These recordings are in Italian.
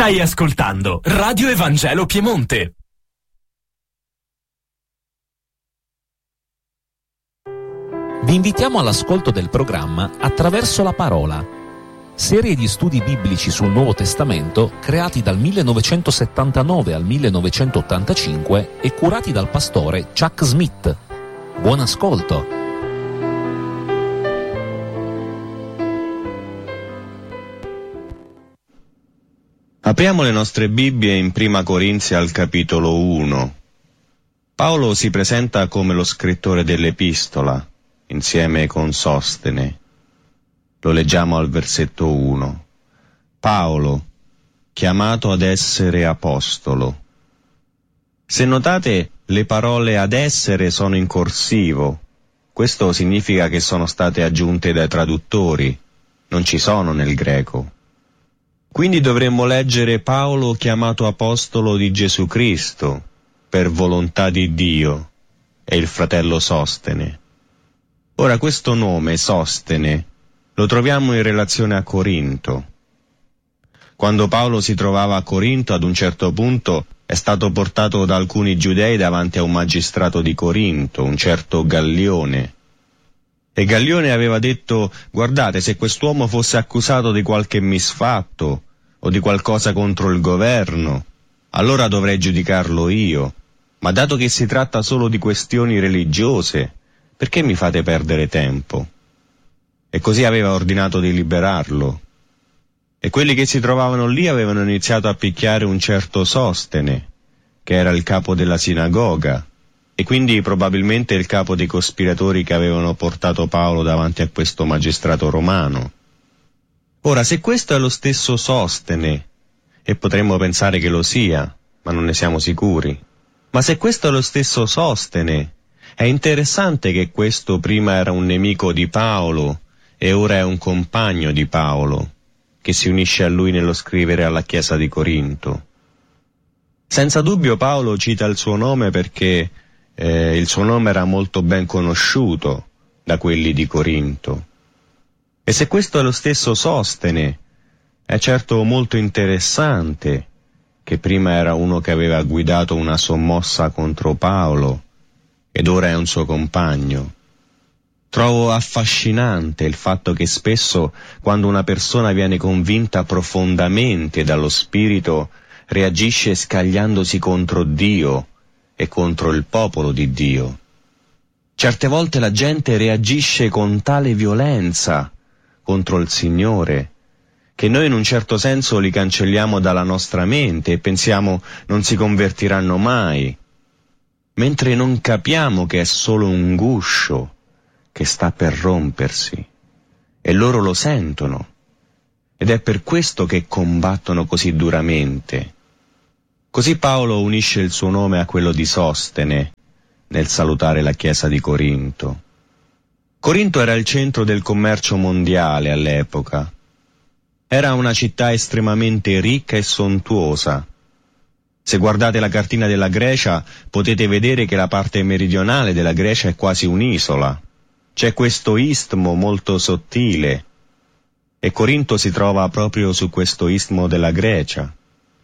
Stai ascoltando Radio Evangelo Piemonte. Vi invitiamo all'ascolto del programma Attraverso la Parola, serie di studi biblici sul Nuovo Testamento creati dal 1979 al 1985 e curati dal pastore Chuck Smith. Buon ascolto! Apriamo le nostre Bibbie in Prima Corinzi al capitolo 1. Paolo si presenta come lo scrittore dell'epistola, insieme con Sostene. Lo leggiamo al versetto 1. Paolo, chiamato ad essere apostolo. Se notate, le parole ad essere sono in corsivo. Questo significa che sono state aggiunte dai traduttori, non ci sono nel greco. Quindi dovremmo leggere Paolo chiamato apostolo di Gesù Cristo, per volontà di Dio, e il fratello Sostene. Ora questo nome, Sostene, lo troviamo in relazione a Corinto. Quando Paolo si trovava a Corinto, ad un certo punto è stato portato da alcuni giudei davanti a un magistrato di Corinto, un certo Gallione. E Gallione aveva detto: guardate, se quest'uomo fosse accusato di qualche misfatto o di qualcosa contro il governo, allora dovrei giudicarlo io. Ma dato che si tratta solo di questioni religiose, perché mi fate perdere tempo? E così aveva ordinato di liberarlo. E quelli che si trovavano lì avevano iniziato a picchiare un certo Sostene, che era il capo della sinagoga, e quindi probabilmente il capo dei cospiratori che avevano portato Paolo davanti a questo magistrato romano. Ora, se questo è lo stesso Sostene, e potremmo pensare che lo sia, ma non ne siamo sicuri, ma se questo è lo stesso Sostene, è interessante che questo prima era un nemico di Paolo e ora è un compagno di Paolo, che si unisce a lui nello scrivere alla Chiesa di Corinto. Senza dubbio Paolo cita il suo nome perché il suo nome era molto ben conosciuto da quelli di Corinto. E se questo è lo stesso Sostene, è certo molto interessante che prima era uno che aveva guidato una sommossa contro Paolo ed ora è un suo compagno. Trovo affascinante il fatto che spesso, quando una persona viene convinta profondamente dallo Spirito, reagisce scagliandosi contro Dio e contro il popolo di Dio. Certe volte la gente reagisce con tale violenza contro il Signore che noi in un certo senso li cancelliamo dalla nostra mente e pensiamo non si convertiranno mai, mentre non capiamo che è solo un guscio che sta per rompersi, e loro lo sentono, ed è per questo che combattono così duramente. Così Paolo unisce il suo nome a quello di Sostene nel salutare la Chiesa di Corinto. Corinto era il centro del commercio mondiale all'epoca. Era una città estremamente ricca e sontuosa. Se guardate la cartina della Grecia, potete vedere che la parte meridionale della Grecia è quasi un'isola. C'è questo istmo molto sottile, e Corinto si trova proprio su questo istmo della Grecia.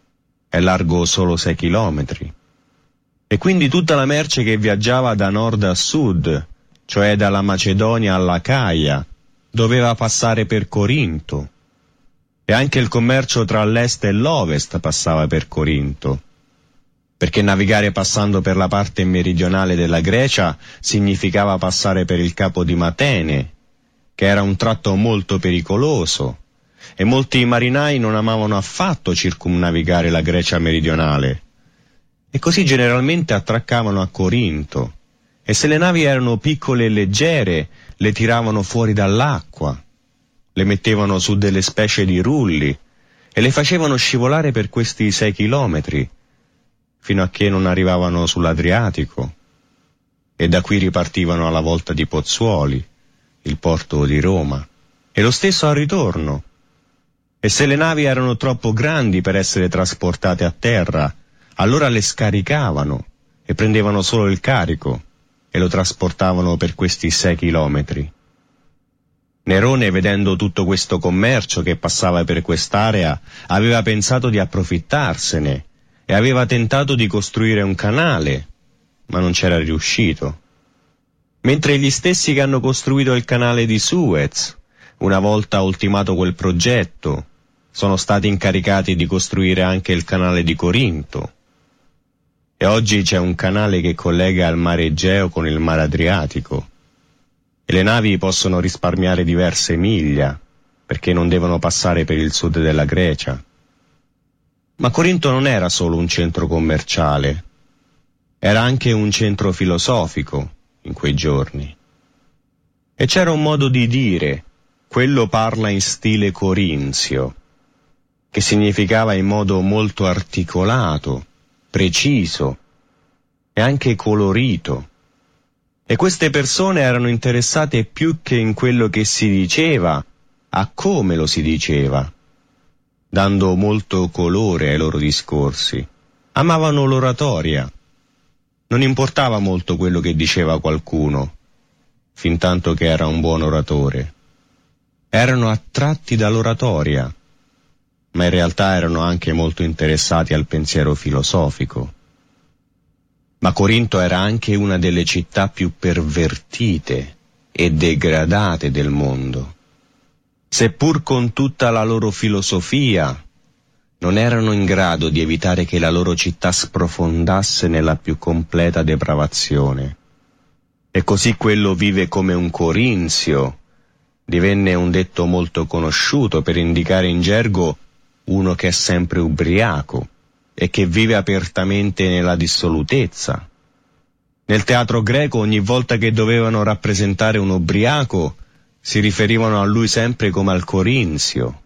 È largo solo 6 chilometri. E quindi tutta la merce che viaggiava da nord a sud, cioè dalla Macedonia all'Acaia, doveva passare per Corinto. E anche il commercio tra l'est e l'ovest passava per Corinto, perché navigare passando per la parte meridionale della Grecia significava passare per il capo di Matene, che era un tratto molto pericoloso, e molti marinai non amavano affatto circumnavigare la Grecia meridionale, e così generalmente attraccavano a Corinto, e se le navi erano piccole e leggere, le tiravano fuori dall'acqua, le mettevano su delle specie di rulli, e le facevano scivolare per questi 6 chilometri, fino a che non arrivavano sull'Adriatico, e da qui ripartivano alla volta di Pozzuoli, il porto di Roma, e lo stesso al ritorno. E se le navi erano troppo grandi per essere trasportate a terra, allora le scaricavano e prendevano solo il carico e lo trasportavano per questi 6 chilometri. Nerone, vedendo tutto questo commercio che passava per quest'area, aveva pensato di approfittarsene e aveva tentato di costruire un canale, ma non c'era riuscito. Mentre gli stessi che hanno costruito il canale di Suez, una volta ultimato quel progetto, sono stati incaricati di costruire anche il canale di Corinto. E oggi c'è un canale che collega il mare Egeo con il mare Adriatico. E le navi possono risparmiare diverse miglia, perché non devono passare per il sud della Grecia. Ma Corinto non era solo un centro commerciale, era anche un centro filosofico in quei giorni. E c'era un modo di dire, quello parla in stile corinzio, che significava in modo molto articolato, preciso e anche colorito. E queste persone erano interessate più che in quello che si diceva, a come lo si diceva, dando molto colore ai loro discorsi. Amavano l'oratoria. Non importava molto quello che diceva qualcuno, fintanto che era un buon oratore. Erano attratti dall'oratoria, ma in realtà erano anche molto interessati al pensiero filosofico. Ma Corinto era anche una delle città più pervertite e degradate del mondo. Seppur con tutta la loro filosofia, non erano in grado di evitare che la loro città sprofondasse nella più completa depravazione. E così quello vive come un corinzio divenne un detto molto conosciuto per indicare in gergo uno che è sempre ubriaco e che vive apertamente nella dissolutezza. Nel teatro greco, ogni volta che dovevano rappresentare un ubriaco, si riferivano a lui sempre come al corinzio.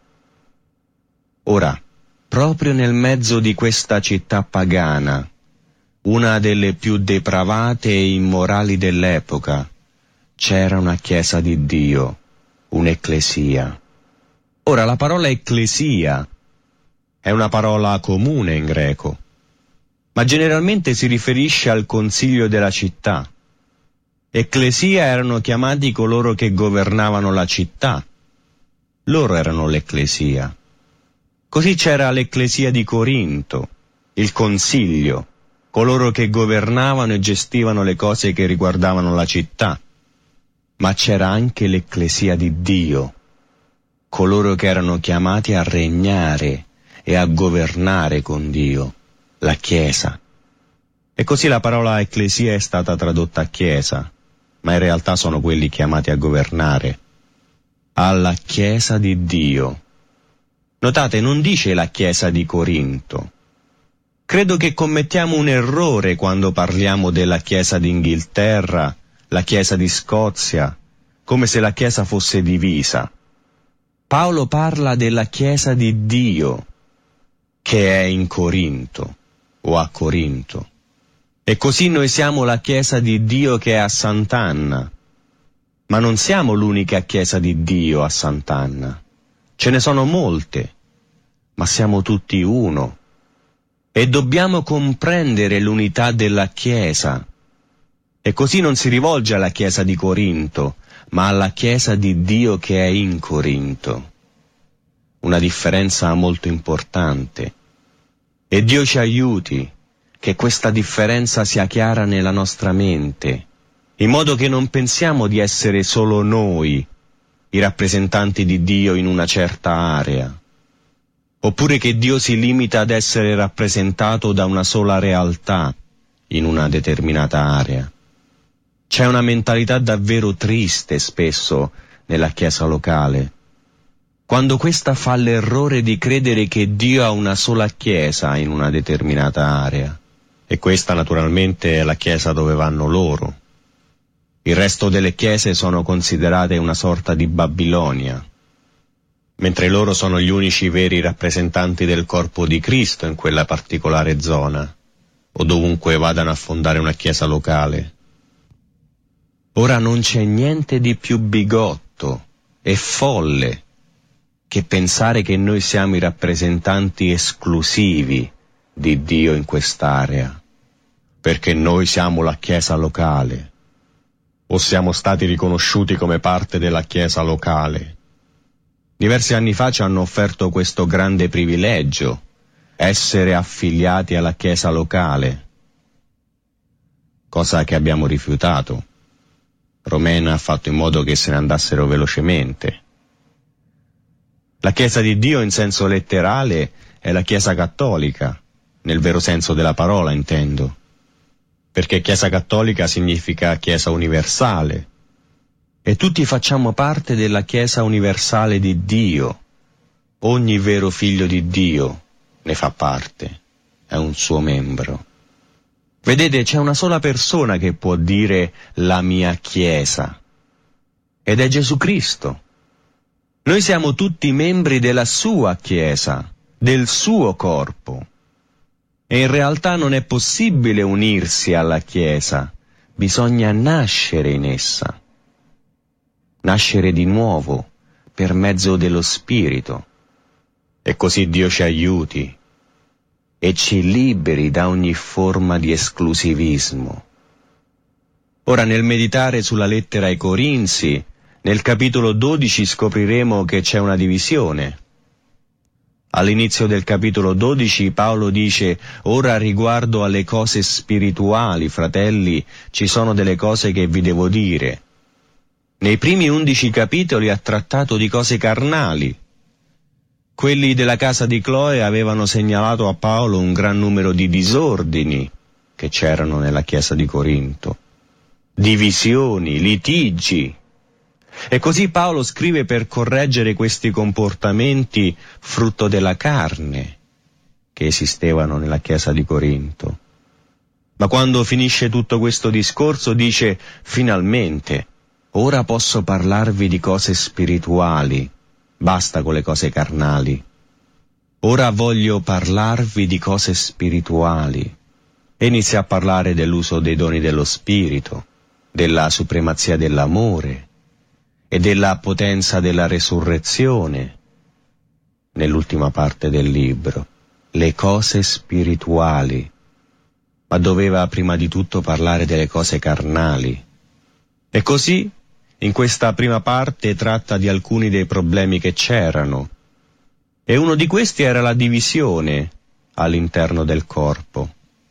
Ora, proprio nel mezzo di questa città pagana, una delle più depravate e immorali dell'epoca, c'era una chiesa di Dio, un'ecclesia. Ora, la parola ecclesia è una parola comune in greco, ma generalmente si riferisce al consiglio della città. Ecclesia erano chiamati coloro che governavano la città. Loro erano l'ecclesia. Così c'era l'ecclesia di Corinto, il consiglio, coloro che governavano e gestivano le cose che riguardavano la città. Ma c'era anche l'ecclesia di Dio, coloro che erano chiamati a regnare e a governare con Dio, la Chiesa. E così la parola ecclesia è stata tradotta a Chiesa, ma in realtà sono quelli chiamati a governare. Alla Chiesa di Dio. Notate, non dice la Chiesa di Corinto. Credo che commettiamo un errore quando parliamo della Chiesa d'Inghilterra, la Chiesa di Scozia, come se la Chiesa fosse divisa. Paolo parla della Chiesa di Dio, che è in Corinto, o a Corinto. E così noi siamo la Chiesa di Dio che è a Sant'Anna. Ma non siamo l'unica Chiesa di Dio a Sant'Anna. Ce ne sono molte, ma siamo tutti uno. E dobbiamo comprendere l'unità della Chiesa. E così non si rivolge alla Chiesa di Corinto, ma alla Chiesa di Dio che è in Corinto. Una differenza molto importante. E Dio ci aiuti che questa differenza sia chiara nella nostra mente, in modo che non pensiamo di essere solo noi, i rappresentanti di Dio in una certa area, oppure che Dio si limita ad essere rappresentato da una sola realtà in una determinata area. C'è una mentalità davvero triste spesso nella Chiesa locale, quando questa fa l'errore di credere che Dio ha una sola Chiesa in una determinata area. E questa naturalmente è la Chiesa dove vanno loro. Il resto delle chiese sono considerate una sorta di Babilonia, mentre loro sono gli unici veri rappresentanti del corpo di Cristo in quella particolare zona, o dovunque vadano a fondare una chiesa locale. Ora non c'è niente di più bigotto e folle che pensare che noi siamo i rappresentanti esclusivi di Dio in quest'area, perché noi siamo la chiesa locale, o siamo stati riconosciuti come parte della Chiesa locale. Diversi anni fa ci hanno offerto questo grande privilegio, essere affiliati alla Chiesa locale, cosa che abbiamo rifiutato. Romena ha fatto in modo che se ne andassero velocemente. La Chiesa di Dio in senso letterale è la Chiesa cattolica, nel vero senso della parola intendo, perché Chiesa cattolica significa Chiesa universale, e tutti facciamo parte della Chiesa universale di Dio. Ogni vero figlio di Dio ne fa parte, è un suo membro. Vedete, c'è una sola persona che può dire la mia Chiesa, ed è Gesù Cristo. Noi siamo tutti membri della sua Chiesa, del suo corpo. E in realtà non è possibile unirsi alla Chiesa, bisogna nascere in essa. Nascere di nuovo, per mezzo dello Spirito. E così Dio ci aiuti e ci liberi da ogni forma di esclusivismo. Ora, nel meditare sulla lettera ai Corinzi, nel capitolo 12 scopriremo che c'è una divisione. All'inizio del capitolo 12 Paolo dice: «Ora riguardo alle cose spirituali, fratelli, ci sono delle cose che vi devo dire». Nei primi 11 capitoli ha trattato di cose carnali. Quelli della casa di Cloe avevano segnalato a Paolo un gran numero di disordini che c'erano nella chiesa di Corinto, divisioni, litigi. E così Paolo scrive per correggere questi comportamenti frutto della carne che esistevano nella chiesa di Corinto. Ma quando finisce tutto questo discorso dice: finalmente, ora posso parlarvi di cose spirituali, basta con le cose carnali. Ora voglio parlarvi di cose spirituali. E inizia a parlare dell'uso dei doni dello Spirito, della supremazia dell'amore e della potenza della resurrezione. Nell'ultima parte del libro, le cose spirituali, ma doveva prima di tutto parlare delle cose carnali. E così, in questa prima parte tratta di alcuni dei problemi che c'erano, e uno di questi era la divisione all'interno del corpo.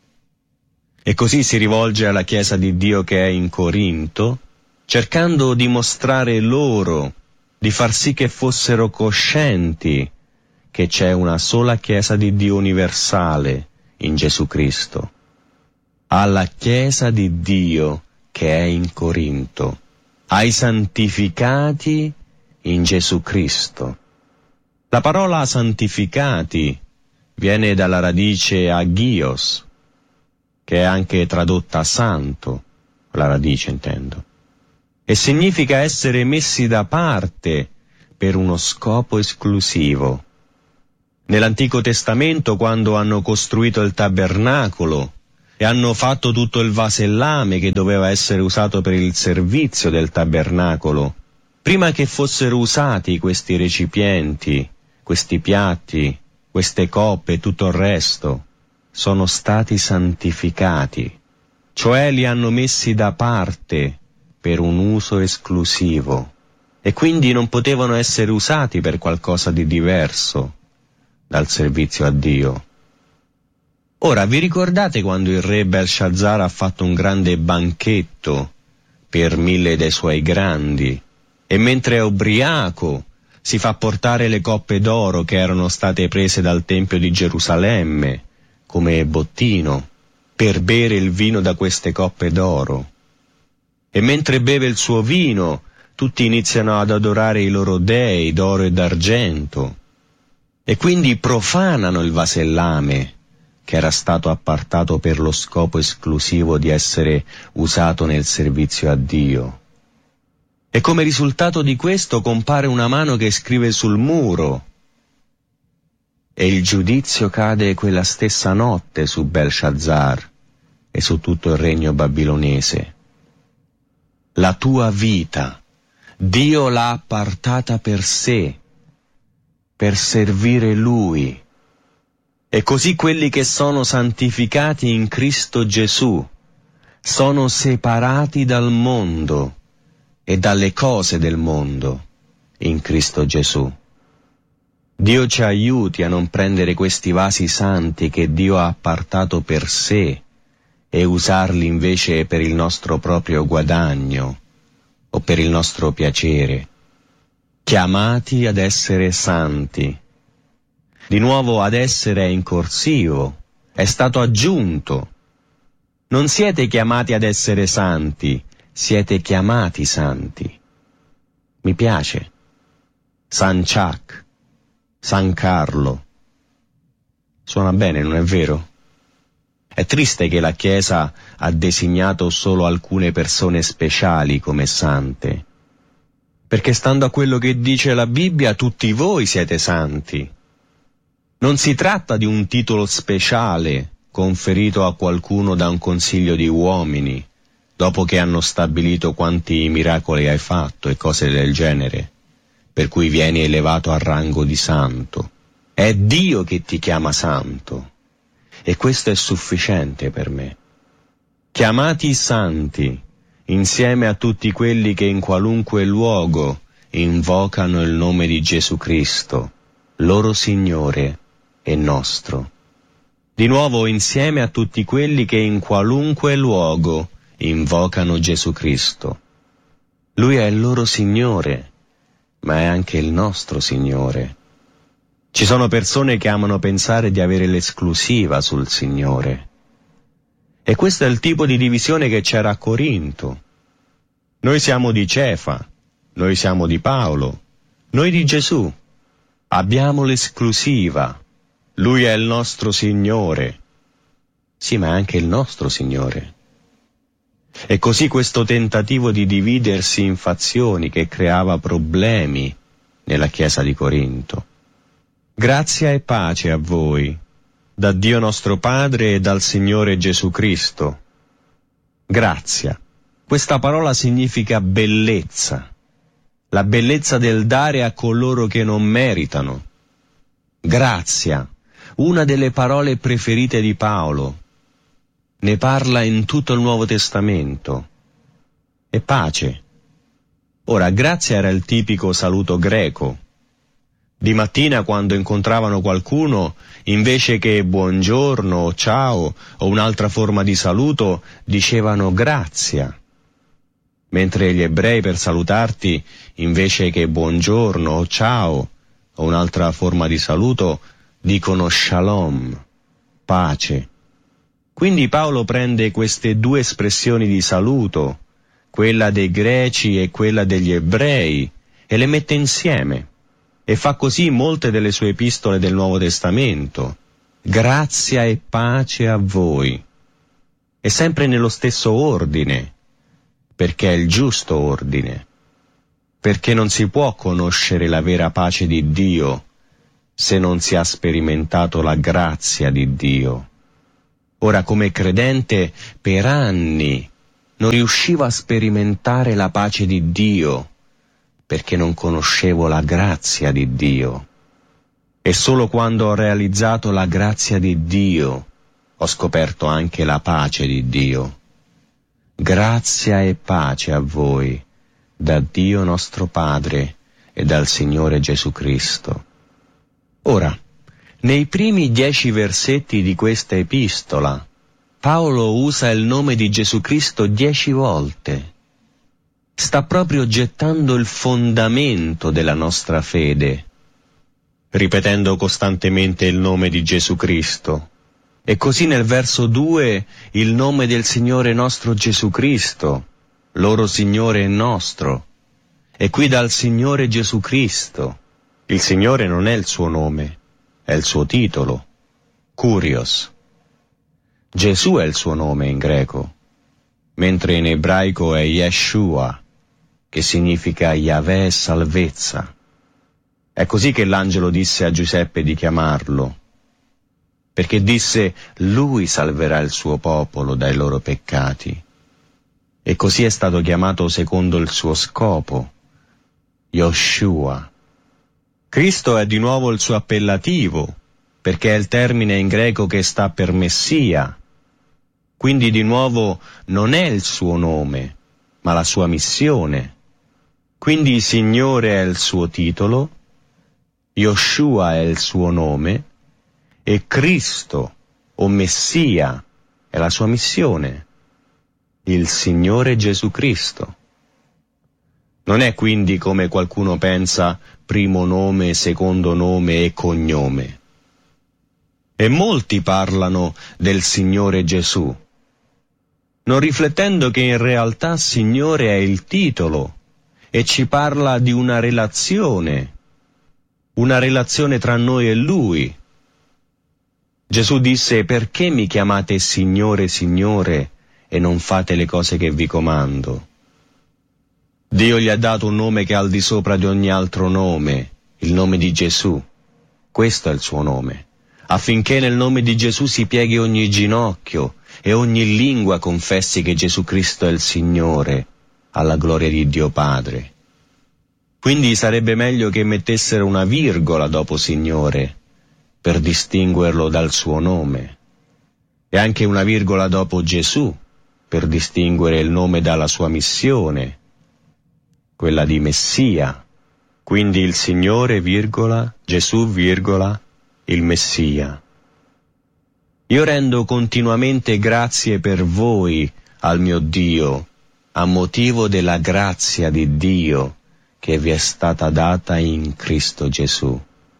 E così si rivolge alla Chiesa di Dio che è in Corinto, cercando di mostrare loro, di far sì che fossero coscienti che c'è una sola Chiesa di Dio universale in Gesù Cristo. Alla Chiesa di Dio che è in Corinto, ai santificati in Gesù Cristo. La parola santificati viene dalla radice agios, che è anche tradotta santo, la radice intendo, e significa essere messi da parte per uno scopo esclusivo. Nell'Antico Testamento, quando hanno costruito il tabernacolo e hanno fatto tutto il vasellame che doveva essere usato per il servizio del tabernacolo, prima che fossero usati questi recipienti, questi piatti, queste coppe e tutto il resto, sono stati santificati, cioè li hanno messi da parte per un uso esclusivo, e quindi non potevano essere usati per qualcosa di diverso dal servizio a Dio. Ora, vi ricordate quando il re Belshazzar ha fatto un grande banchetto per 1000 dei suoi grandi, e mentre è ubriaco si fa portare le coppe d'oro che erano state prese dal Tempio di Gerusalemme come bottino per bere il vino da queste coppe d'oro. E mentre beve il suo vino, tutti iniziano ad adorare i loro dei d'oro e d'argento, e quindi profanano il vasellame che era stato appartato per lo scopo esclusivo di essere usato nel servizio a Dio. E come risultato di questo compare una mano che scrive sul muro, e il giudizio cade quella stessa notte su Belshazzar e su tutto il regno babilonese. La tua vita, Dio l'ha appartata per sé, per servire Lui. E così quelli che sono santificati in Cristo Gesù sono separati dal mondo e dalle cose del mondo in Cristo Gesù. Dio ci aiuti a non prendere questi vasi santi che Dio ha appartato per sé e usarli invece per il nostro proprio guadagno o per il nostro piacere. Chiamati ad essere santi. Di nuovo ad essere è in corsivo, è stato aggiunto. Non siete chiamati ad essere santi, siete chiamati santi. Mi piace. San Chuck, San Carlo. Suona bene, non è vero? È triste che la Chiesa ha designato solo alcune persone speciali come sante, perché stando a quello che dice la Bibbia, tutti voi siete santi. Non si tratta di un titolo speciale conferito a qualcuno da un consiglio di uomini, dopo che hanno stabilito quanti miracoli hai fatto e cose del genere, per cui vieni elevato al rango di santo. È Dio che ti chiama santo, e questo è sufficiente per me. Chiamati santi, insieme a tutti quelli che in qualunque luogo invocano il nome di Gesù Cristo, loro Signore e nostro. Di nuovo, insieme a tutti quelli che in qualunque luogo invocano Gesù Cristo. Lui è il loro Signore, ma è anche il nostro Signore. Ci sono persone che amano pensare di avere l'esclusiva sul Signore. E questo è il tipo di divisione che c'era a Corinto. Noi siamo di Cefa, noi siamo di Paolo, noi di Gesù. Abbiamo l'esclusiva. Lui è il nostro Signore. Sì, ma è anche il nostro Signore. E così questo tentativo di dividersi in fazioni che creava problemi nella Chiesa di Corinto. Grazia e pace a voi, da Dio nostro Padre e dal Signore Gesù Cristo. Grazia. Questa parola significa bellezza, la bellezza del dare a coloro che non meritano. Grazia, una delle parole preferite di Paolo. Ne parla in tutto il Nuovo Testamento. E pace. Ora, grazia era il tipico saluto greco. Di mattina, quando incontravano qualcuno, invece che buongiorno o ciao o un'altra forma di saluto, dicevano grazia. Mentre gli ebrei per salutarti, invece che buongiorno o ciao o un'altra forma di saluto, dicono shalom, pace. Quindi Paolo prende queste due espressioni di saluto, quella dei greci e quella degli ebrei, e le mette insieme. E fa così molte delle sue epistole del Nuovo Testamento. Grazia e pace a voi. E sempre nello stesso ordine, perché è il giusto ordine. Perché non si può conoscere la vera pace di Dio se non si ha sperimentato la grazia di Dio. Ora, come credente, per anni non riuscivo a sperimentare la pace di Dio, perché non conoscevo la grazia di Dio. E solo quando ho realizzato la grazia di Dio, ho scoperto anche la pace di Dio. Grazia e pace a voi, da Dio nostro Padre e dal Signore Gesù Cristo. Ora, nei primi 10 versetti di questa epistola, Paolo usa il nome di Gesù Cristo 10 volte. Sta proprio gettando il fondamento della nostra fede, ripetendo costantemente il nome di Gesù Cristo. E così nel verso 2 il nome del Signore nostro Gesù Cristo, loro Signore e nostro. E qui dal Signore Gesù Cristo. Il Signore non è il suo nome, è il suo titolo, Kurios. Gesù è il suo nome in greco, mentre in ebraico è Yeshua, che significa Yahweh salvezza. È così che l'angelo disse a Giuseppe di chiamarlo, perché disse: Lui salverà il suo popolo dai loro peccati. E così è stato chiamato secondo il suo scopo, Yoshua. Cristo è di nuovo il suo appellativo, perché è il termine in greco che sta per Messia. Quindi di nuovo non è il suo nome, ma la sua missione. Quindi Signore è il suo titolo, Yoshua è il suo nome e Cristo o Messia è la sua missione, il Signore Gesù Cristo. Non è quindi, come qualcuno pensa, primo nome, secondo nome e cognome. E molti parlano del Signore Gesù, non riflettendo che in realtà Signore è il titolo e ci parla di una relazione tra noi e Lui. Gesù disse: perché mi chiamate Signore, Signore, e non fate le cose che vi comando? Dio gli ha dato un nome che è al di sopra di ogni altro nome, il nome di Gesù. Questo è il suo nome, affinché nel nome di Gesù si pieghi ogni ginocchio e ogni lingua confessi che Gesù Cristo è il Signore, alla gloria di Dio Padre. Quindi sarebbe meglio che mettessero una virgola dopo Signore, per distinguerlo dal suo nome, e anche una virgola dopo Gesù, per distinguere il nome dalla sua missione, quella di Messia. Quindi il Signore, virgola, Gesù, virgola, il Messia. Io rendo continuamente grazie per voi al mio Dio, a motivo della grazia di Dio che vi è stata data in Cristo Gesù.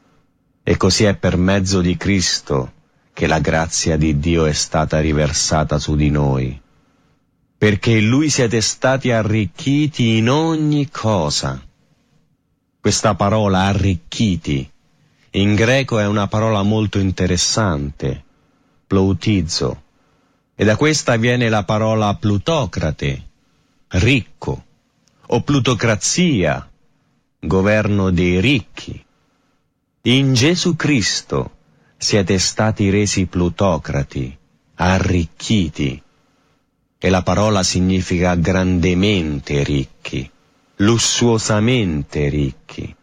E così è per mezzo di Cristo che la grazia di Dio è stata riversata su di noi, perché in Lui siete stati arricchiti in ogni cosa. Questa parola arricchiti in greco è una parola molto interessante, ploutizo, e da questa viene la parola plutocrate, ricco, o plutocrazia, governo dei ricchi. In Gesù Cristo siete stati resi plutocrati, arricchiti, e la parola significa grandemente ricchi, lussuosamente ricchi,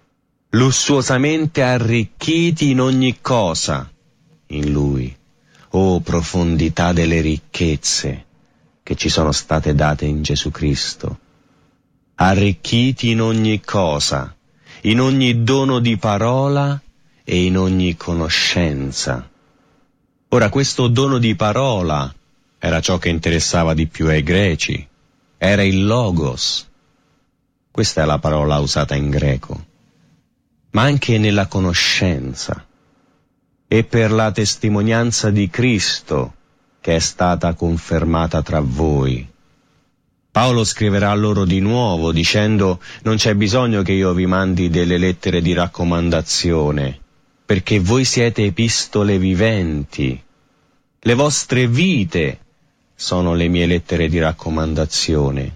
lussuosamente arricchiti in ogni cosa in Lui. Oh, profondità delle ricchezze che ci sono state date in Gesù Cristo. Arricchiti in ogni cosa, in ogni dono di parola e in ogni conoscenza. Ora, questo dono di parola era ciò che interessava di più ai greci, era il logos. Questa è la parola usata in greco, ma anche nella conoscenza e per la testimonianza di Cristo che è stata confermata tra voi. Paolo scriverà loro di nuovo dicendo: non c'è bisogno che io vi mandi delle lettere di raccomandazione, perché voi siete epistole viventi. Le vostre vite sono le mie lettere di raccomandazione.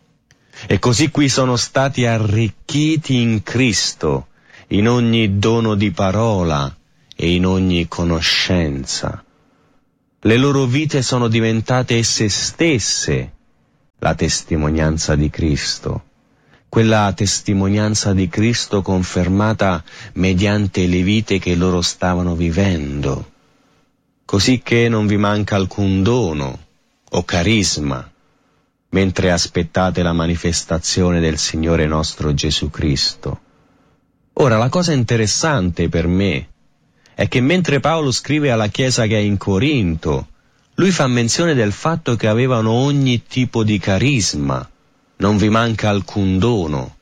E così qui sono stati arricchiti in Cristo, in ogni dono di parola e in ogni conoscenza. Le loro vite sono diventate esse stesse la testimonianza di Cristo, quella testimonianza di Cristo confermata mediante le vite che loro stavano vivendo, così che non vi manca alcun dono o carisma, mentre aspettate la manifestazione del Signore nostro Gesù Cristo. Ora, la cosa interessante per me è che mentre Paolo scrive alla chiesa che è in Corinto, lui fa menzione del fatto che avevano ogni tipo di carisma, non vi manca alcun dono.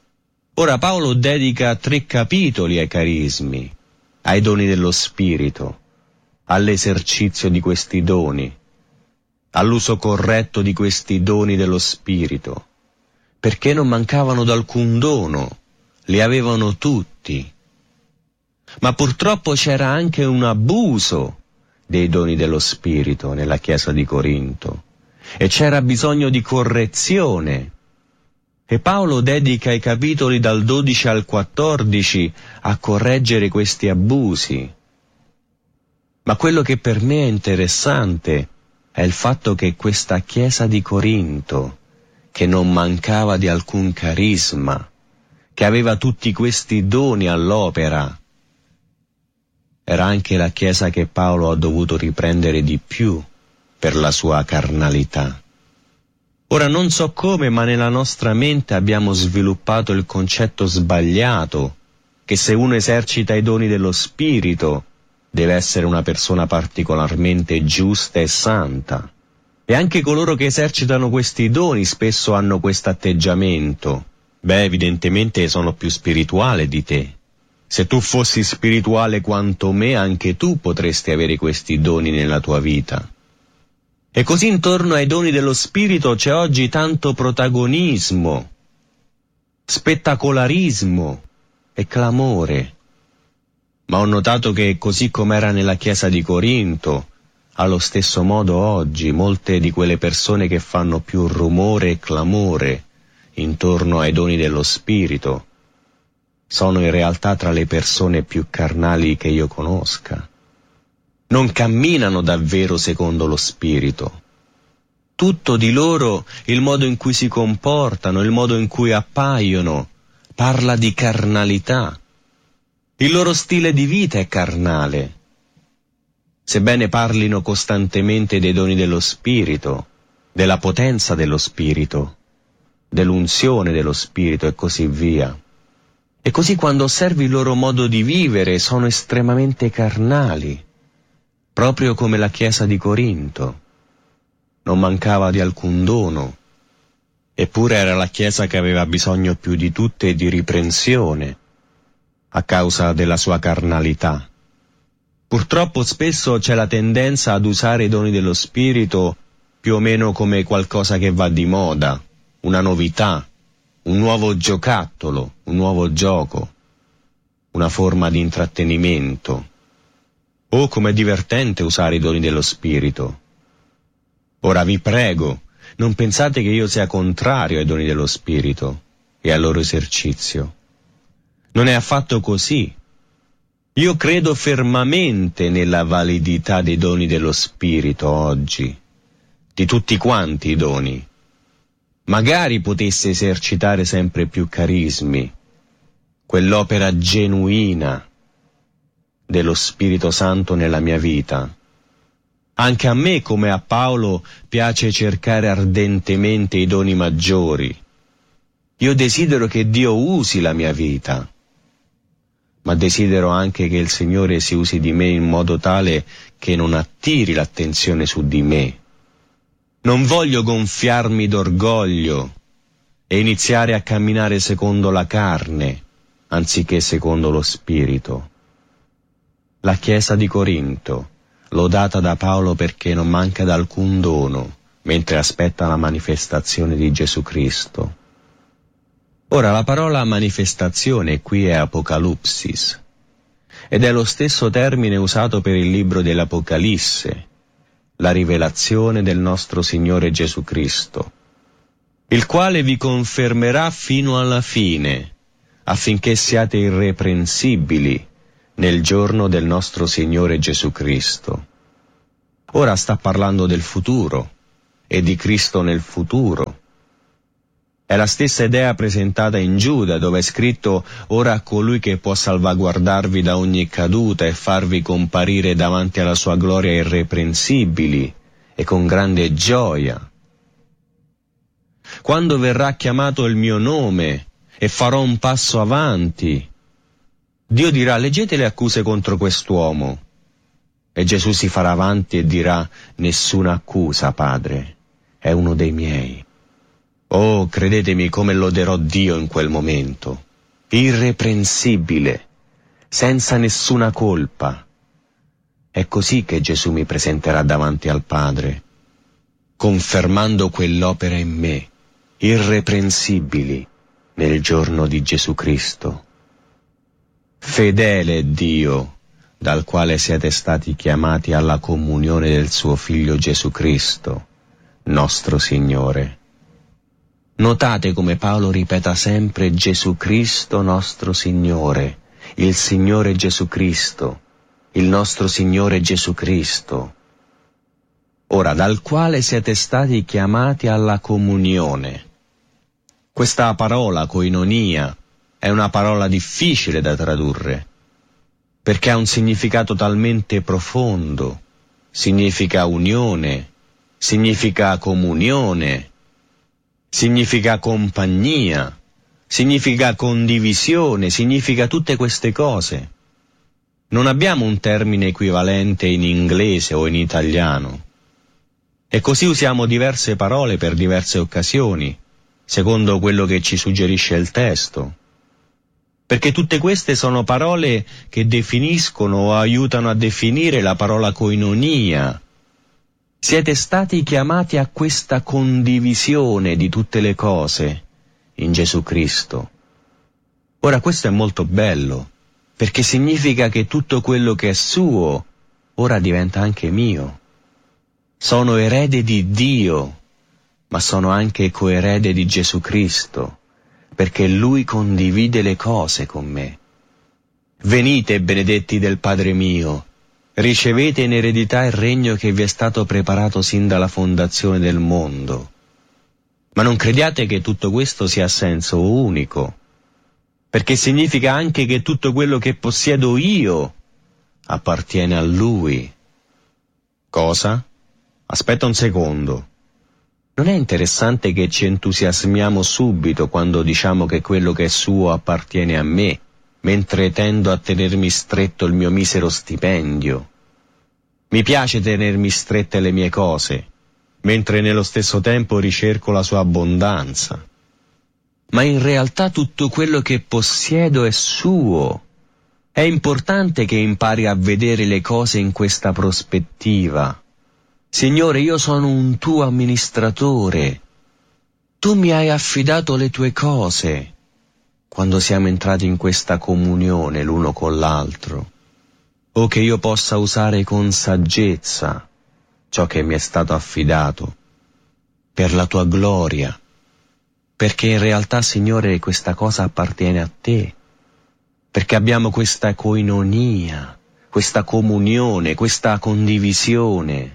Ora Paolo dedica 3 capitoli ai carismi, ai doni dello Spirito, all'esercizio di questi doni, all'uso corretto di questi doni dello Spirito, perché non mancavano d'alcun dono, li avevano tutti. Ma purtroppo c'era anche un abuso dei doni dello Spirito nella chiesa di Corinto e c'era bisogno di correzione. E Paolo dedica i capitoli dal 12 al 14 a correggere questi abusi. Ma quello che per me è interessante è il fatto che questa chiesa di Corinto, che non mancava di alcun carisma, che aveva tutti questi doni all'opera, era anche la chiesa che Paolo ha dovuto riprendere di più per la sua carnalità. Ora non so come, ma nella nostra mente abbiamo sviluppato il concetto sbagliato che se uno esercita i doni dello Spirito deve essere una persona particolarmente giusta e santa. E anche coloro che esercitano questi doni spesso hanno questo atteggiamento. Beh, evidentemente sono più spirituale di te. Se tu fossi spirituale quanto me, anche tu potresti avere questi doni nella tua vita. E così intorno ai doni dello Spirito c'è oggi tanto protagonismo, spettacolarismo e clamore. Ma ho notato che così come era nella chiesa di Corinto, allo stesso modo oggi molte di quelle persone che fanno più rumore e clamore intorno ai doni dello Spirito sono in realtà tra le persone più carnali che io conosca. Non camminano davvero secondo lo Spirito. Tutto di loro, il modo in cui si comportano, il modo in cui appaiono, parla di carnalità. Il loro stile di vita è carnale. Sebbene parlino costantemente dei doni dello Spirito, della potenza dello Spirito, dell'unzione dello Spirito e così via. E così quando osservi il loro modo di vivere sono estremamente carnali, proprio come la chiesa di Corinto. Non mancava di alcun dono, eppure era la chiesa che aveva bisogno più di tutte di riprensione, a causa della sua carnalità. Purtroppo spesso c'è la tendenza ad usare i doni dello Spirito più o meno come qualcosa che va di moda, una novità, un nuovo giocattolo, un nuovo gioco, una forma di intrattenimento. O com'è divertente usare i doni dello Spirito. Ora vi prego, non pensate che io sia contrario ai doni dello Spirito e al loro esercizio. Non è affatto così. Io credo fermamente nella validità dei doni dello Spirito oggi, di tutti quanti i doni. Magari potesse esercitare sempre più carismi, quell'opera genuina dello Spirito Santo nella mia vita. Anche a me, come a Paolo, piace cercare ardentemente i doni maggiori. Io desidero che Dio usi la mia vita, ma desidero anche che il Signore si usi di me in modo tale che non attiri l'attenzione su di me. Non voglio gonfiarmi d'orgoglio e iniziare a camminare secondo la carne, anziché secondo lo Spirito. La chiesa di Corinto, lodata da Paolo perché non manca d'alcun dono, mentre aspetta la manifestazione di Gesù Cristo. Ora la parola manifestazione qui è apocalipsis, ed è lo stesso termine usato per il libro dell'Apocalisse, la rivelazione del nostro Signore Gesù Cristo, il quale vi confermerà fino alla fine, affinché siate irreprensibili nel giorno del nostro Signore Gesù Cristo. Ora sta parlando del futuro e di Cristo nel futuro. È la stessa idea presentata in Giuda, dove è scritto: ora a colui che può salvaguardarvi da ogni caduta e farvi comparire davanti alla sua gloria irreprensibili e con grande gioia. Quando verrà chiamato il mio nome e farò un passo avanti, Dio dirà: leggete le accuse contro quest'uomo. E Gesù si farà avanti e dirà: nessuna accusa, Padre, è uno dei miei. Oh, credetemi come loderò Dio in quel momento, irreprensibile, senza nessuna colpa. È così che Gesù mi presenterà davanti al Padre, confermando quell'opera in me, irreprensibili, nel giorno di Gesù Cristo. Fedele è Dio, dal quale siete stati chiamati alla comunione del suo Figlio Gesù Cristo, nostro Signore. Notate come Paolo ripeta sempre Gesù Cristo nostro Signore, il Signore Gesù Cristo, il nostro Signore Gesù Cristo. Ora, dal quale siete stati chiamati alla comunione. Questa parola, koinonia, è una parola difficile da tradurre, perché ha un significato talmente profondo, significa unione, significa comunione, significa compagnia, significa condivisione, significa tutte queste cose. Non abbiamo un termine equivalente in inglese o in italiano. E così usiamo diverse parole per diverse occasioni, secondo quello che ci suggerisce il testo. Perché tutte queste sono parole che definiscono o aiutano a definire la parola koinonia. Siete stati chiamati a questa condivisione di tutte le cose in Gesù Cristo. Ora questo è molto bello, perché significa che tutto quello che è suo ora diventa anche mio. Sono erede di Dio, ma sono anche coerede di Gesù Cristo, perché Lui condivide le cose con me. Venite, benedetti del Padre mio, ricevete in eredità il regno che vi è stato preparato sin dalla fondazione del mondo. Ma non crediate che tutto questo sia a senso unico, perché significa anche che tutto quello che possiedo io appartiene a Lui. Cosa? Aspetta un secondo. Non è interessante che ci entusiasmiamo subito quando diciamo che quello che è suo appartiene a me, mentre tendo a tenermi stretto il mio misero stipendio? Mi piace tenermi strette le mie cose, mentre nello stesso tempo ricerco la sua abbondanza. Ma in realtà tutto quello che possiedo è suo. È importante che impari a vedere le cose in questa prospettiva. Signore, io sono un tuo amministratore. Tu mi hai affidato le tue cose quando siamo entrati in questa comunione l'uno con l'altro. O che io possa usare con saggezza ciò che mi è stato affidato per la tua gloria, perché in realtà, Signore, questa cosa appartiene a te, perché abbiamo questa koinonia, questa comunione, questa condivisione.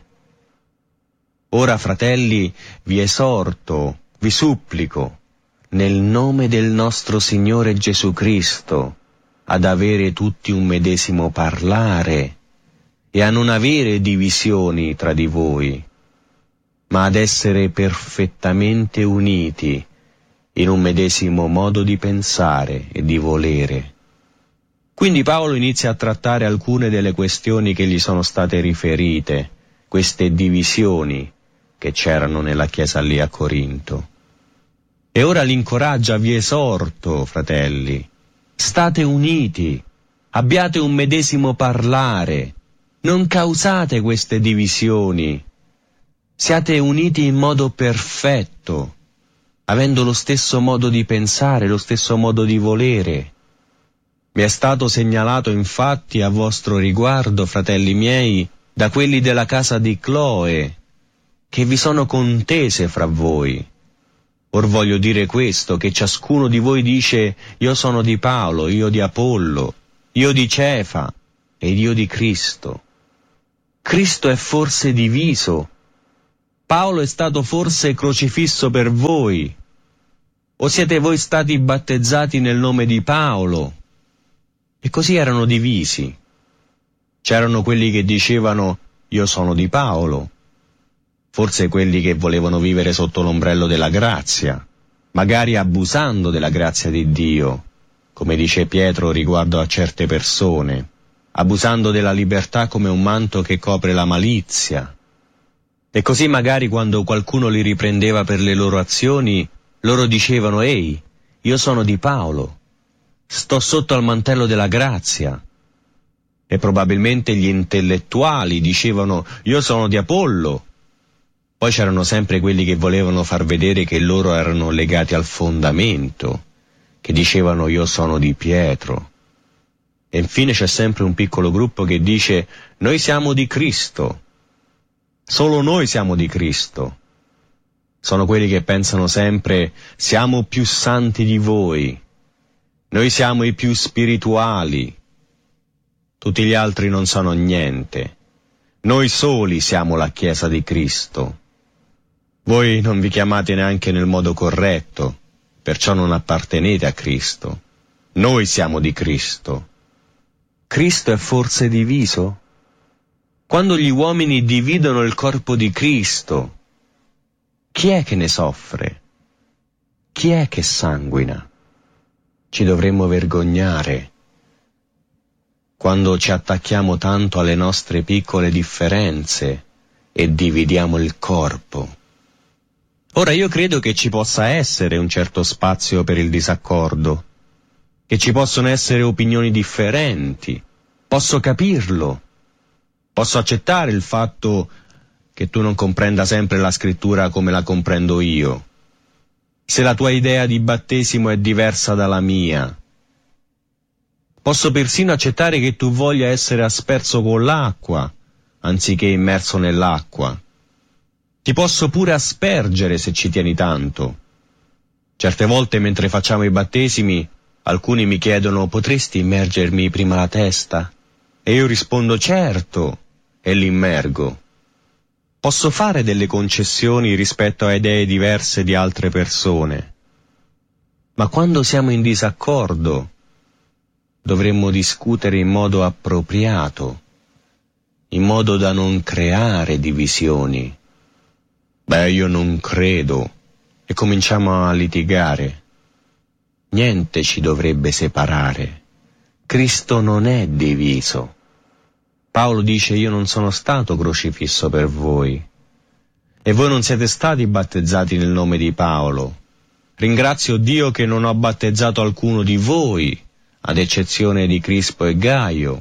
Ora, fratelli, vi esorto, vi supplico, nel nome del nostro Signore Gesù Cristo, ad avere tutti un medesimo parlare e a non avere divisioni tra di voi, ma ad essere perfettamente uniti in un medesimo modo di pensare e di volere. Quindi Paolo inizia a trattare alcune delle questioni che gli sono state riferite, queste divisioni che c'erano nella chiesa lì a Corinto. E ora li incoraggia: vi esorto, fratelli, state uniti, abbiate un medesimo parlare, non causate queste divisioni, siate uniti in modo perfetto, avendo lo stesso modo di pensare, lo stesso modo di volere. Mi è stato segnalato infatti a vostro riguardo, fratelli miei, da quelli della casa di Cloe, che vi sono contese fra voi. Or voglio dire questo, che ciascuno di voi dice: io sono di Paolo, io di Apollo, io di Cefa ed io di Cristo. Cristo è forse diviso? Paolo è stato forse crocifisso per voi? O siete voi stati battezzati nel nome di Paolo? E così erano divisi. C'erano quelli che dicevano: io sono di Paolo. Forse quelli che volevano vivere sotto l'ombrello della grazia, magari abusando della grazia di Dio, come dice Pietro riguardo a certe persone, abusando della libertà come un manto che copre la malizia. E così magari quando qualcuno li riprendeva per le loro azioni, loro dicevano: ehi, io sono di Paolo, sto sotto al mantello della grazia. E probabilmente gli intellettuali dicevano: io sono di Apollo. Poi c'erano sempre quelli che volevano far vedere che loro erano legati al fondamento, che dicevano: io sono di Pietro. E infine c'è sempre un piccolo gruppo che dice: noi siamo di Cristo. Solo noi siamo di Cristo. Sono quelli che pensano sempre: siamo più santi di voi. Noi siamo i più spirituali. Tutti gli altri non sono niente. Noi soli siamo la Chiesa di Cristo. Voi non vi chiamate neanche nel modo corretto, perciò non appartenete a Cristo. Noi siamo di Cristo. Cristo è forse diviso? Quando gli uomini dividono il corpo di Cristo, Chi è che ne soffre? Chi è che sanguina? Ci dovremmo vergognare quando ci attacchiamo tanto alle nostre piccole differenze e dividiamo il corpo. Ora io credo che ci possa essere un certo spazio per il disaccordo, che ci possono essere opinioni differenti, posso capirlo, posso accettare il fatto che tu non comprenda sempre la scrittura come la comprendo io, se la tua idea di battesimo è diversa dalla mia. Posso persino accettare che tu voglia essere asperso con l'acqua, anziché immerso nell'acqua. Ti posso pure aspergere se ci tieni tanto. Certe volte mentre facciamo i battesimi, alcuni mi chiedono: potresti immergermi prima la testa? E io rispondo: certo, e l'immergo. Posso fare delle concessioni rispetto a idee diverse di altre persone. Ma quando siamo in disaccordo, dovremmo discutere in modo appropriato, in modo da non creare divisioni. Beh, io non credo, e cominciamo a litigare. Niente ci dovrebbe separare. Cristo non è diviso. Paolo dice: io non sono stato crocifisso per voi. E voi non siete stati battezzati nel nome di Paolo. Ringrazio Dio che non ho battezzato alcuno di voi, ad eccezione di Crispo e Gaio.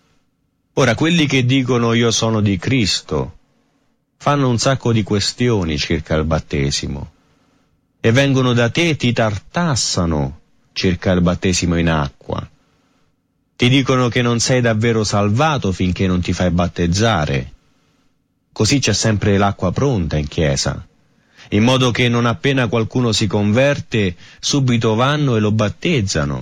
Ora, quelli che dicono io sono di Cristo fanno un sacco di questioni circa il battesimo e vengono da te e ti tartassano circa il battesimo in acqua. Ti dicono che non sei davvero salvato finché non ti fai battezzare. Così c'è sempre l'acqua pronta in chiesa, in modo che non appena qualcuno si converte, subito vanno e lo battezzano,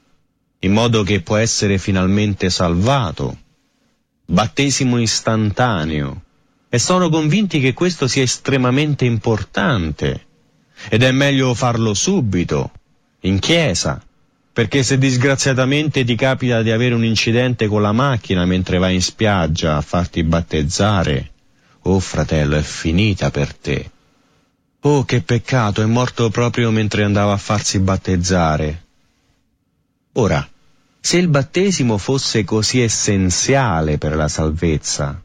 in modo che può essere finalmente salvato. Battesimo istantaneo. E sono convinti che questo sia estremamente importante, ed è meglio farlo subito, in chiesa, perché se disgraziatamente ti capita di avere un incidente con la macchina mentre vai in spiaggia a farti battezzare, oh fratello, è finita per te. Oh, che peccato, è morto proprio mentre andava a farsi battezzare. Ora, se il battesimo fosse così essenziale per la salvezza,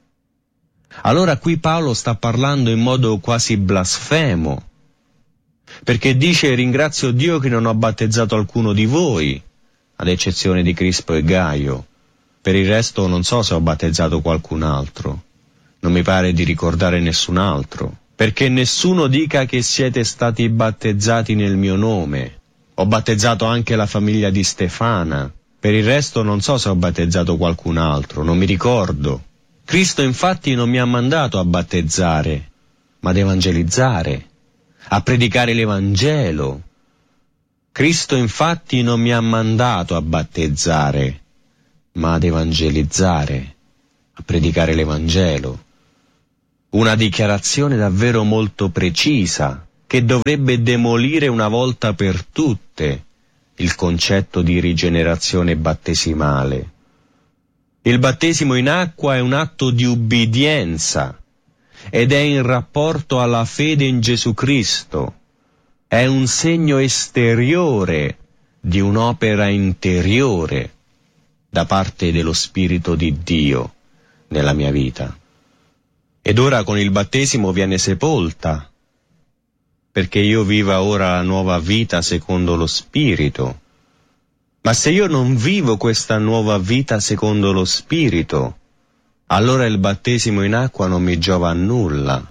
allora qui Paolo sta parlando in modo quasi blasfemo, perché dice: ringrazio Dio che non ho battezzato alcuno di voi, ad eccezione di Crispo e Gaio. Per il resto non so se ho battezzato qualcun altro, non mi pare di ricordare nessun altro, perché nessuno dica che siete stati battezzati nel mio nome. Ho battezzato anche la famiglia di Stefana, per il resto non so se ho battezzato qualcun altro, non mi ricordo. Cristo infatti non mi ha mandato a battezzare, ma ad evangelizzare, a predicare l'Evangelo. Cristo infatti non mi ha mandato a battezzare, ma ad evangelizzare, a predicare l'Evangelo. Una dichiarazione davvero molto precisa, che dovrebbe demolire una volta per tutte il concetto di rigenerazione battesimale. Il battesimo in acqua è un atto di ubbidienza ed è in rapporto alla fede in Gesù Cristo. È un segno esteriore di un'opera interiore da parte dello Spirito di Dio nella mia vita. Ed ora con il battesimo viene sepolta, perché io viva ora la nuova vita secondo lo Spirito. Ma se io non vivo questa nuova vita secondo lo Spirito, allora il battesimo in acqua non mi giova a nulla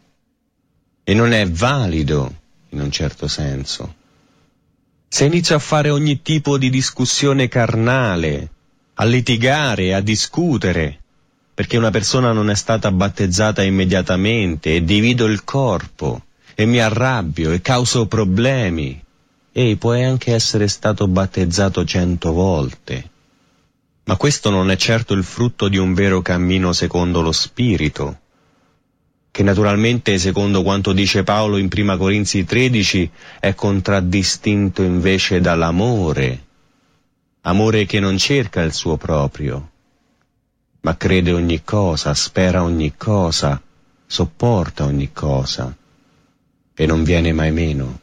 e non è valido in un certo senso. Se inizio a fare ogni tipo di discussione carnale, a litigare, a discutere, perché una persona non è stata battezzata immediatamente e divido il corpo e mi arrabbio e causo problemi, puoi anche essere stato battezzato 100 volte. Ma questo non è certo il frutto di un vero cammino secondo lo Spirito, che naturalmente, secondo quanto dice Paolo in 1 Corinzi 13, è contraddistinto invece dall'amore, amore che non cerca il suo proprio, ma crede ogni cosa, spera ogni cosa, sopporta ogni cosa. e non viene mai meno.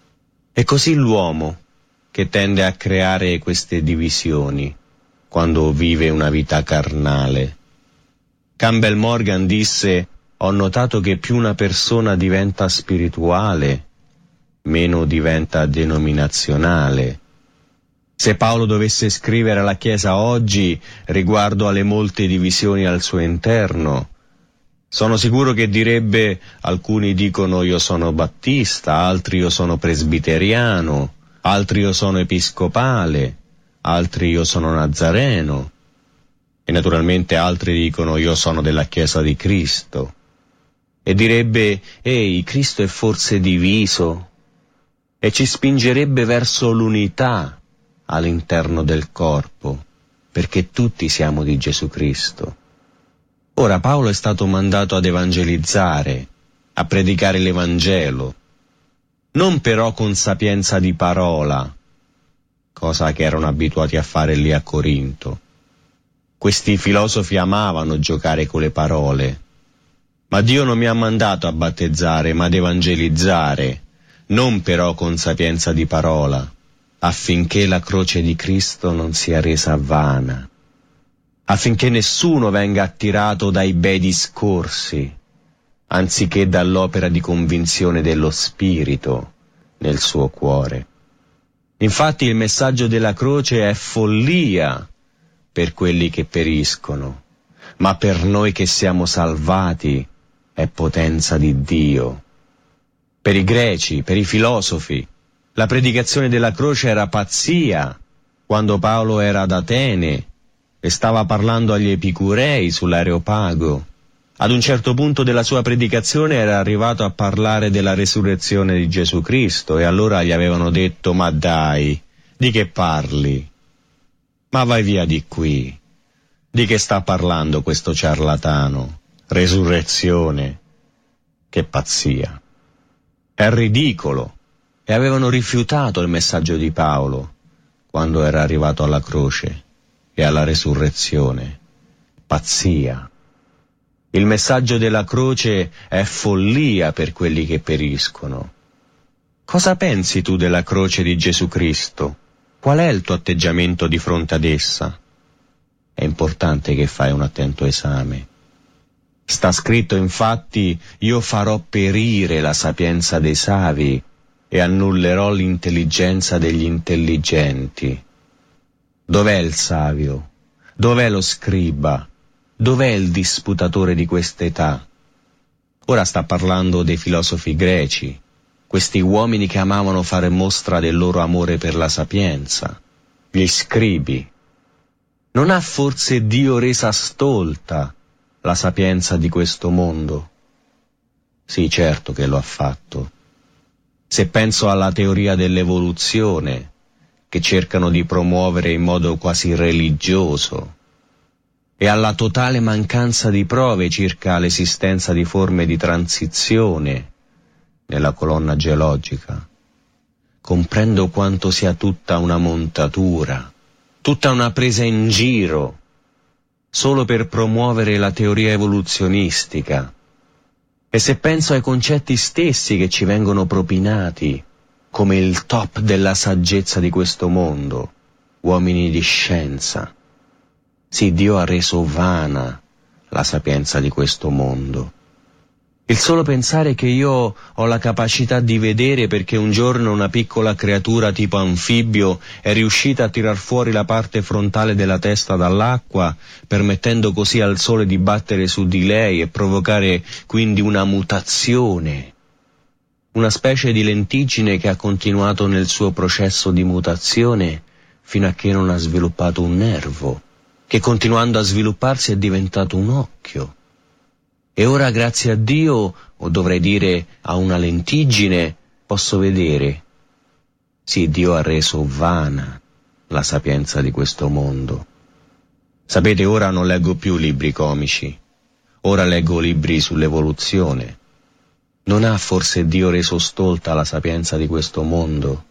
È così l'uomo che tende a creare queste divisioni quando vive una vita carnale. Campbell Morgan disse: ho notato che più una persona diventa spirituale, meno diventa denominazionale. Se Paolo dovesse scrivere alla Chiesa oggi riguardo alle molte divisioni al suo interno, sono sicuro che direbbe: alcuni dicono io sono battista, altri io sono presbiteriano, altri io sono episcopale, altri io sono nazareno, e naturalmente altri dicono io sono della Chiesa di Cristo. E direbbe: ehi, Cristo è forse diviso? E ci spingerebbe verso l'unità all'interno del corpo, perché tutti siamo di Gesù Cristo. Ora Paolo è stato mandato ad evangelizzare, a predicare l'Evangelo, non però con sapienza di parola, cosa che erano abituati a fare lì a Corinto. Questi filosofi amavano giocare con le parole. Ma Dio non mi ha mandato a battezzare, ma ad evangelizzare, non però con sapienza di parola, affinché la croce di Cristo non sia resa vana, affinché nessuno venga attirato dai bei discorsi, anziché dall'opera di convinzione dello Spirito nel suo cuore. Infatti il messaggio della croce è follia per quelli che periscono, ma per noi che siamo salvati è potenza di Dio. Per i greci, per i filosofi, la predicazione della croce era pazzia. Quando Paolo era ad Atene e stava parlando agli epicurei sull'Areopago, ad un certo punto della sua predicazione era arrivato a parlare della resurrezione di Gesù Cristo, e allora gli avevano detto: ma dai, di che parli? Ma vai via di qui. Di che sta parlando questo ciarlatano? Resurrezione? Che pazzia. È ridicolo. E avevano rifiutato il messaggio di Paolo quando era arrivato alla croce e alla resurrezione. Pazzia. Il messaggio della croce è follia per quelli che periscono. Cosa pensi tu della croce di Gesù Cristo? Qual è il tuo atteggiamento di fronte ad essa? È importante che fai un attento esame. Sta scritto infatti: io farò perire la sapienza dei savi e annullerò l'intelligenza degli intelligenti. Dov'è il savio? Dov'è lo scriba? Dov'è il disputatore di quest'età? Ora sta parlando dei filosofi greci, questi uomini che amavano fare mostra del loro amore per la sapienza, gli scribi. Non ha forse Dio resa stolta la sapienza di questo mondo? Sì, certo che lo ha fatto. Se penso alla teoria dell'evoluzione, che cercano di promuovere in modo quasi religioso, e alla totale mancanza di prove circa l'esistenza di forme di transizione nella colonna geologica, comprendo quanto sia tutta una montatura, tutta una presa in giro, solo per promuovere la teoria evoluzionistica. E se penso ai concetti stessi che ci vengono propinati come il top della saggezza di questo mondo, uomini di scienza, sì, Dio ha reso vana la sapienza di questo mondo. Il solo pensare che io ho la capacità di vedere perché un giorno una piccola creatura tipo anfibio è riuscita a tirar fuori la parte frontale della testa dall'acqua, permettendo così al sole di battere su di lei e provocare quindi una mutazione, una specie di lentiggine che ha continuato nel suo processo di mutazione fino a che non ha sviluppato un nervo, che continuando a svilupparsi è diventato un occhio. E ora, grazie a Dio, o dovrei dire a una lentiggine, posso vedere. Sì, Dio ha reso vana la sapienza di questo mondo. Sapete, ora non leggo più libri comici, ora leggo libri sull'evoluzione. Non ha forse Dio reso stolta la sapienza di questo mondo?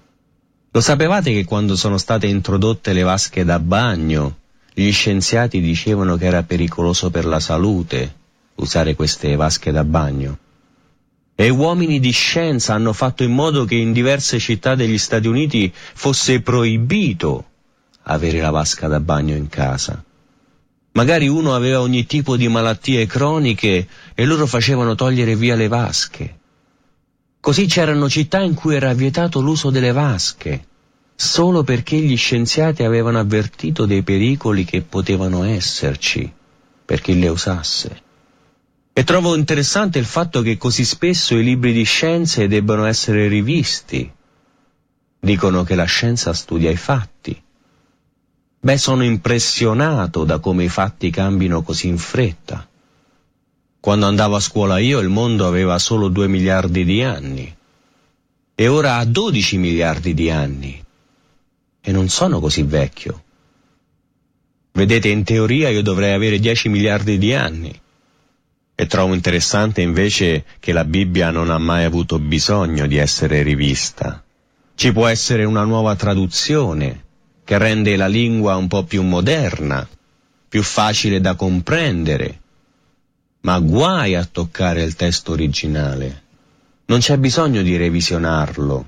Lo sapevate che quando sono state introdotte le vasche da bagno, gli scienziati dicevano che era pericoloso per la salute usare queste vasche da bagno? E uomini di scienza hanno fatto in modo che in diverse città degli Stati Uniti fosse proibito avere la vasca da bagno in casa. Magari uno aveva ogni tipo di malattie croniche e loro facevano togliere via le vasche. Così c'erano città in cui era vietato l'uso delle vasche, solo perché gli scienziati avevano avvertito dei pericoli che potevano esserci per chi le usasse. E trovo interessante il fatto che così spesso i libri di scienze debbano essere rivisti. Dicono che la scienza studia i fatti. Beh, sono impressionato da come i fatti cambino così in fretta. Quando andavo a scuola io il mondo aveva solo 2 miliardi di anni e ora ha 12 miliardi di anni e non sono così vecchio. Vedete, in teoria io dovrei avere 10 miliardi di anni. E trovo interessante invece che la Bibbia non ha mai avuto bisogno di essere rivista. Ci può essere una nuova traduzione che rende la lingua un po' più moderna, più facile da comprendere, ma guai a toccare il testo originale. Non c'è bisogno di revisionarlo.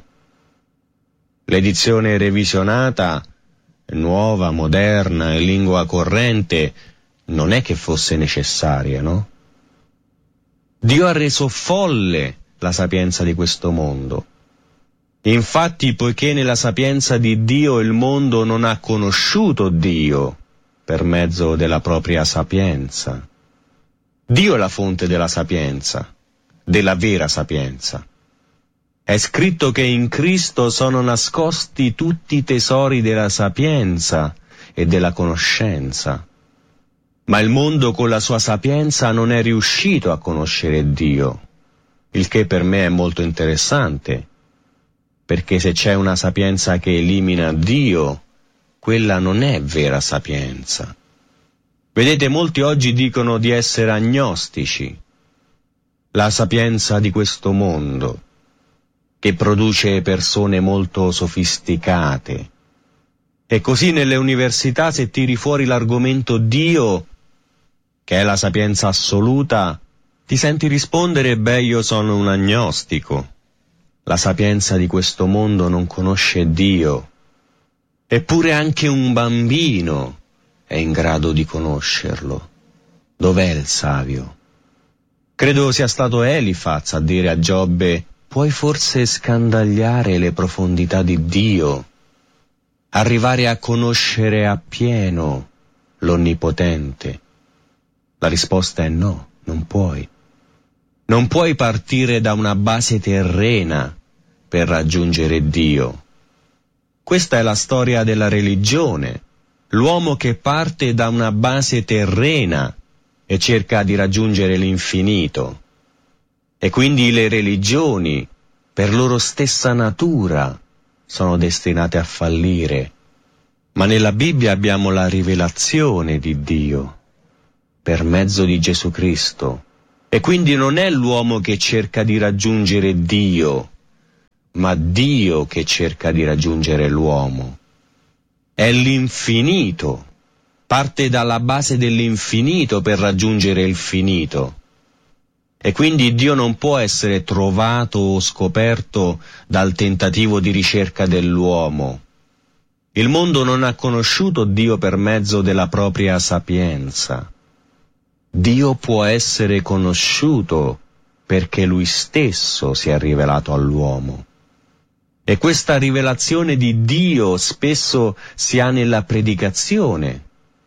L'edizione revisionata, nuova, moderna, in lingua corrente, non è che fosse necessaria, no? Dio ha reso folle la sapienza di questo mondo. Infatti, poiché nella sapienza di Dio il mondo non ha conosciuto Dio per mezzo della propria sapienza. Dio è la fonte della sapienza, della vera sapienza. È scritto che in Cristo sono nascosti tutti i tesori della sapienza e della conoscenza. Ma il mondo con la sua sapienza non è riuscito a conoscere Dio, il che per me è molto interessante, perché se c'è una sapienza che elimina Dio, quella non è vera sapienza. Vedete, molti oggi dicono di essere agnostici. La sapienza di questo mondo, che produce persone molto sofisticate. E così nelle università, se tiri fuori l'argomento Dio, che è la sapienza assoluta, ti senti rispondere: beh, io sono un agnostico. La sapienza di questo mondo non conosce Dio. Eppure anche un bambino è in grado di conoscerlo. Dov'è il savio? Credo sia stato Elifaz a dire a Giobbe: puoi forse scandagliare le profondità di Dio? Arrivare a conoscere appieno l'Onnipotente? La risposta è no, non puoi. Non puoi partire da una base terrena per raggiungere Dio. Questa è la storia della religione. L'uomo che parte da una base terrena e cerca di raggiungere l'infinito. E quindi le religioni, per loro stessa natura, sono destinate a fallire. Ma nella Bibbia abbiamo la rivelazione di Dio, per mezzo di Gesù Cristo. E quindi non è l'uomo che cerca di raggiungere Dio, ma Dio che cerca di raggiungere l'uomo. È l'infinito. Parte dalla base dell'infinito per raggiungere il finito. E quindi Dio non può essere trovato o scoperto dal tentativo di ricerca dell'uomo. Il mondo non ha conosciuto Dio per mezzo della propria sapienza. Dio può essere conosciuto perché Lui stesso si è rivelato all'uomo. E questa rivelazione di Dio spesso si ha nella predicazione.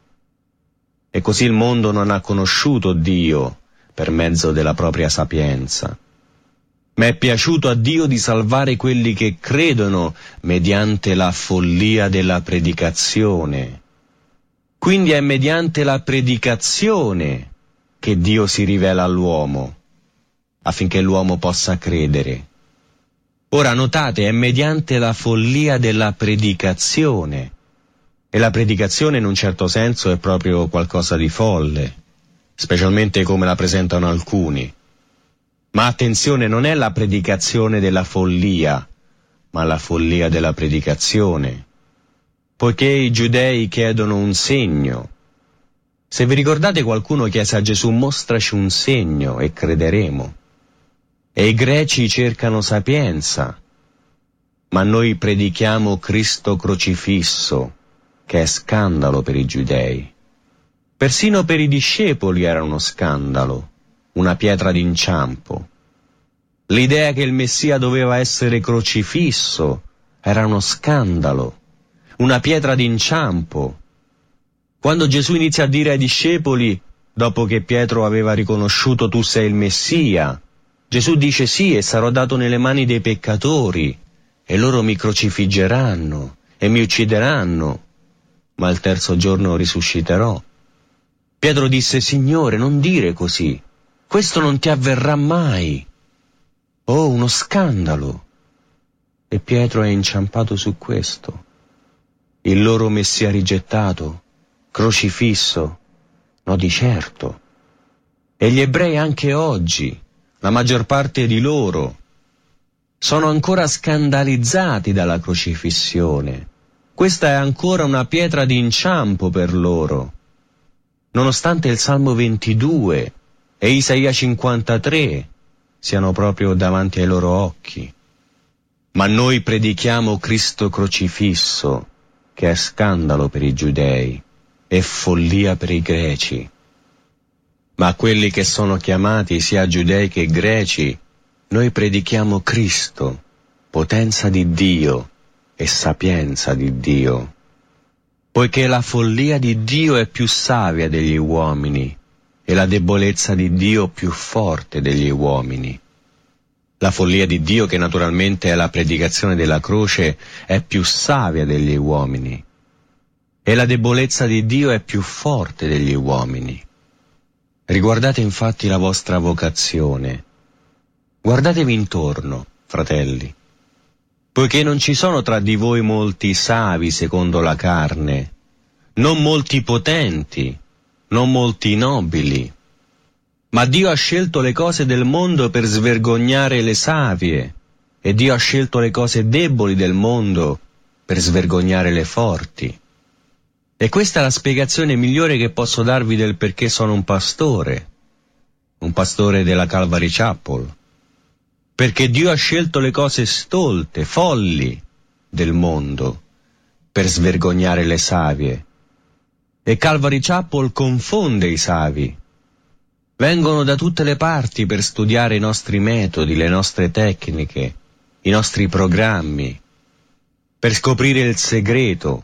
E così il mondo non ha conosciuto Dio per mezzo della propria sapienza. Ma è piaciuto a Dio di salvare quelli che credono mediante la follia della predicazione. Quindi è mediante la predicazione che Dio si rivela all'uomo, affinché l'uomo possa credere. Ora notate, è mediante la follia della predicazione. E la predicazione in un certo senso è proprio qualcosa di folle, specialmente come la presentano alcuni. Ma attenzione, non è la predicazione della follia, ma la follia della predicazione. Poiché i giudei chiedono un segno. Se vi ricordate, qualcuno chiese a Gesù: mostraci un segno e crederemo. e i greci cercano sapienza, ma noi predichiamo Cristo crocifisso, che è scandalo per i giudei. Persino per i discepoli era uno scandalo, una pietra d'inciampo. L'idea che il Messia doveva essere crocifisso era uno scandalo, una pietra d'inciampo. Quando Gesù inizia a dire ai discepoli, dopo che Pietro aveva riconosciuto tu sei il Messia, Gesù dice sì, e sarò dato nelle mani dei peccatori, e loro mi crocifiggeranno e mi uccideranno, ma il terzo giorno risusciterò. Pietro disse, Signore, non dire così, questo non ti avverrà mai. Oh, uno scandalo! E Pietro è inciampato su questo. Il loro Messia rigettato, crocifisso? No, di certo. E gli ebrei anche oggi, la maggior parte di loro, sono ancora scandalizzati dalla crocifissione. Questa è ancora una pietra d'inciampo per loro. Nonostante il Salmo 22 e Isaia 53 siano proprio davanti ai loro occhi. Ma noi predichiamo Cristo crocifisso, che è scandalo per i giudei e follia per i greci. Ma a quelli che sono chiamati, sia giudei che greci, noi predichiamo Cristo, potenza di Dio e sapienza di Dio. Poiché la follia di Dio è più savia degli uomini e la debolezza di Dio più forte degli uomini. La follia di Dio, che naturalmente è la predicazione della croce, è più savia degli uomini e la debolezza di Dio è più forte degli uomini. Riguardate infatti la vostra vocazione. Guardatevi intorno, fratelli, poiché non ci sono tra di voi molti savi secondo la carne, non molti potenti, non molti nobili. Ma Dio ha scelto le cose del mondo per svergognare le savie, e Dio ha scelto le cose deboli del mondo per svergognare le forti. E questa è la spiegazione migliore che posso darvi del perché sono un pastore della Calvary Chapel. Perché Dio ha scelto le cose stolte, folli del mondo per svergognare le savie. E Calvary Chapel confonde i savi. Vengono da tutte le parti per studiare i nostri metodi, le nostre tecniche, i nostri programmi, per scoprire il segreto.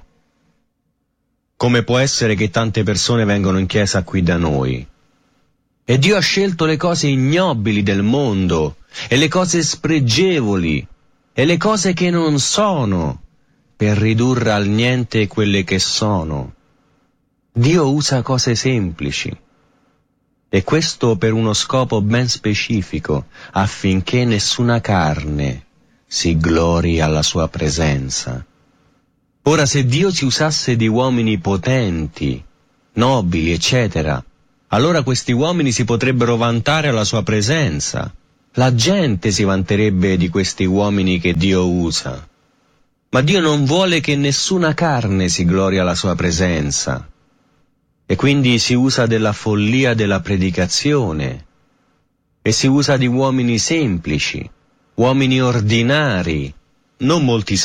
Come può essere che tante persone vengono in chiesa qui da noi? E Dio ha scelto le cose ignobili del mondo, e le cose spregevoli, e le cose che non sono, per ridurre al niente quelle che sono. Dio usa cose semplici, e questo per uno scopo ben specifico, affinché nessuna carne si glori alla sua presenza. Ora, se Dio ci usasse di uomini potenti, nobili, eccetera, allora questi uomini si potrebbero vantare alla sua presenza. La gente si vanterebbe di questi uomini che Dio usa. Ma Dio non vuole che nessuna carne si glori alla sua presenza. E quindi si usa della follia della predicazione. E si usa di uomini semplici, uomini ordinari, non molti